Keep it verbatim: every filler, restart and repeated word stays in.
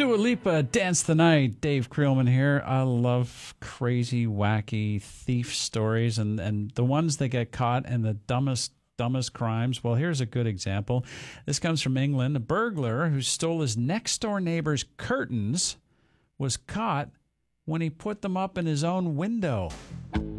Dua Lipa, Dance the Night. Dave Creelman here. I love crazy, wacky thief stories and, and the ones that get caught in the dumbest, dumbest crimes. Well, here's a good example. This comes from England. A burglar who stole his next-door neighbor's curtains was caught when he put them up in his own window.